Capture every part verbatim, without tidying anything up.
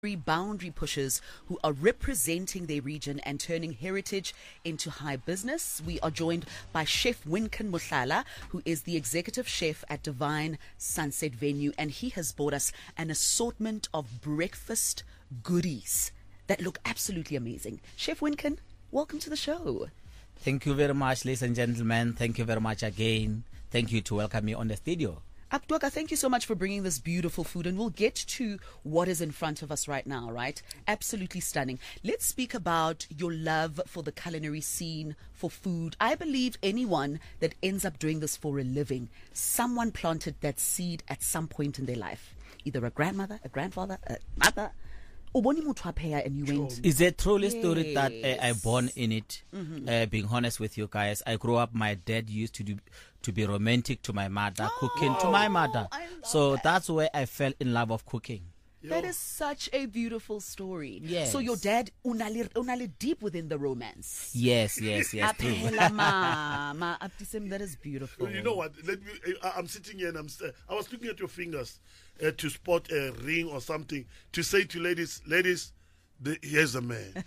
boundary pushers who are representing their region and turning heritage into high business. We are joined by Chef Winkin Mohlala, who is the executive chef at Divine Sunset Venue, and he has brought us an assortment of breakfast goodies that look absolutely amazing. Chef Winkin, welcome to the show. Thank you very much, ladies and gentlemen. Thank you very much again. Thank you to welcome me on the studio. Abdwaka, thank you so much for bringing this beautiful food, and we'll get to what is in front of us right now, right? Absolutely stunning. Let's speak about your love for the culinary scene, for food. I believe anyone that ends up doing this for a living, someone planted that seed at some point in their life. Either a grandmother, a grandfather, a mother. And you went. It's a truly Yes. story that uh, I born in it. Mm-hmm. Uh, being honest with you guys, I grew up. My dad used to do to be romantic to my mother, Oh, cooking to my mother. I love So that. that's where I fell in love of cooking. That is such a beautiful story. Yes. So your dad unali unali deep within the romance. Yes, yes, yes. true. Aphela ma, ma, Abdisem, that is beautiful. You know what? Let me. I, I'm sitting here and I'm. st- I was looking at your fingers uh, to spot a ring or something to say to ladies, ladies, the, here's a man.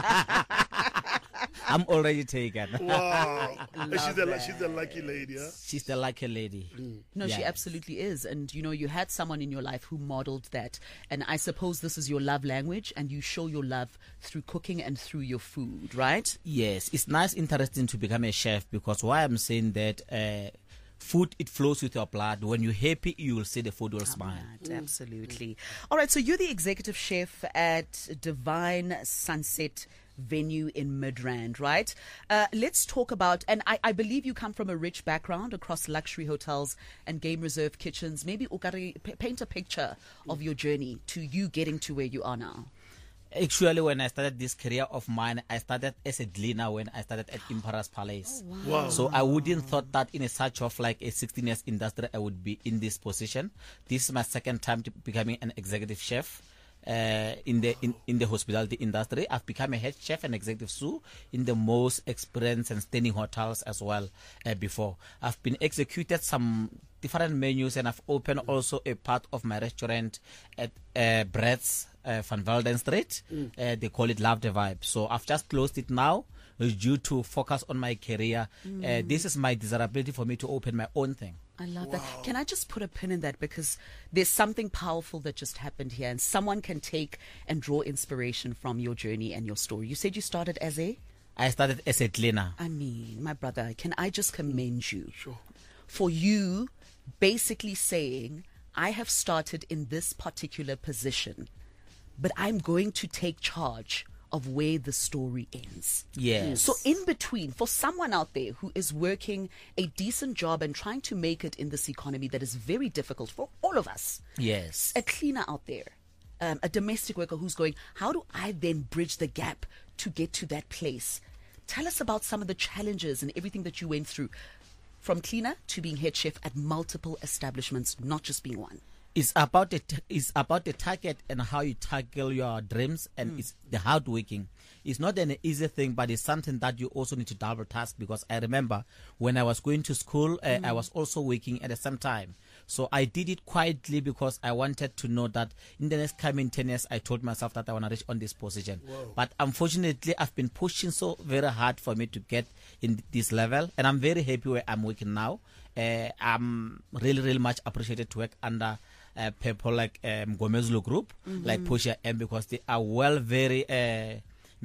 I'm already taken. Wow, Love she's a that. she's a lucky lady. Huh? She's the lucky lady. No, she Yes. absolutely is. And, you know, you had someone in your life who modeled that. And I suppose this is your love language, and you show your love through cooking and through your food, right? Yes, it's nice, interesting to become a chef, because why I'm saying that uh, food, it flows with your blood. When you're happy, you will see the food will smile. Right, absolutely. All right, so you're the executive chef at Divine Sunset Venue in Midrand, right? Uh, let's talk about, and I, I believe you come from a rich background across luxury hotels and game reserve kitchens. Maybe Ukari, p- paint a picture of your journey to you getting to where you are now. Actually, when I started this career of mine, I started as a cleaner when I started at Emperor's Palace. Wow. So I wouldn't thought that in a such of like a sixteen years industry, I would be in this position. This is my second time to becoming an executive chef. Uh, in the in, in the hospitality industry, I've become a head chef and executive sous in the most experienced and standing hotels as well. Uh, before I've been executed some different menus, and I've opened also a part of my restaurant at uh, Brett's uh, Van Velden Street. Uh, they call it Love the Vibe. So I've just closed it now uh, due to focus on my career. Uh, this is my desirability for me to open my own thing. I love that. Can I just put a pin in that, because there's something powerful that just happened here, and someone can take and draw inspiration from your journey and your story. You said you started as a, I started as a cleaner. I mean, my brother, can I just commend you Sure. for you basically saying, I have started in this particular position, but I'm going to take charge of where the story ends. Yes. So in between, for someone out there who is working a decent job and trying to make it in this economy that is very difficult for all of us, Yes. a cleaner out there, um, a domestic worker who's going, how do I then bridge the gap to get to that place? Tell us about some of the challenges and everything that you went through, from cleaner to being head chef at multiple establishments, not just being one. It's about the t- it's about the target and how you tackle your dreams, and it's the hard working. It's not an easy thing, but it's something that you also need to double task, because I remember when I was going to school, uh, I was also working at the same time. So I did it quietly because I wanted to know that in the next coming ten years, I told myself that I want to reach on this position. But unfortunately, I've been pushing so very hard for me to get in this level, and I'm very happy where I'm working now. Uh, I'm really, really much appreciated to work under uh, people like um, Gomezlo Group, like Pusha M, because they are well, very, uh,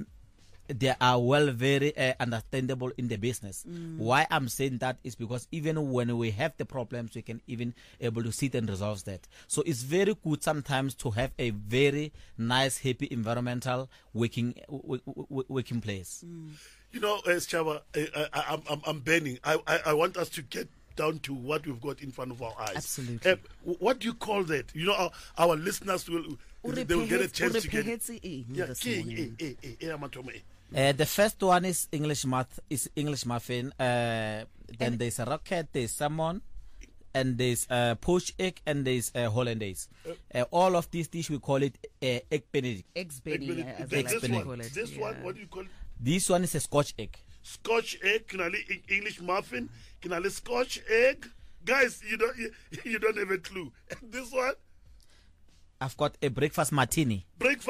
they are well, very uh, understandable in the business. Why I'm saying that is because even when we have the problems, we can even able to sit and resolve that. So it's very good sometimes to have a very nice, happy, environmental working w- w- w- working place. You know, uh, Chaba, I, I, I'm, I'm, I'm burning. I, I, I want us to get down to what we've got in front of our eyes. Absolutely. Uh, what do you call that? You know, our, our listeners will they will get a chance to get it. Yeah, this eh, morning. eh, eh, eh, eh, Amatome, eh. Uh, the first one is English math is English muffin. Uh, then there's a rocket, there's salmon, and there's uh, poached egg, and there's uh, hollandaise. Uh, all of these dishes we call it uh, egg benedict. Eggs Egg Benny, Benedict. as I This like to one, call it. this Yeah. one, what do you call it? This one is a Scotch egg. Scotch egg, kinali English muffin, kinali Scotch egg. Guys, you don't you, you don't have a clue. And this one, I've got a breakfast martini. Breakfast.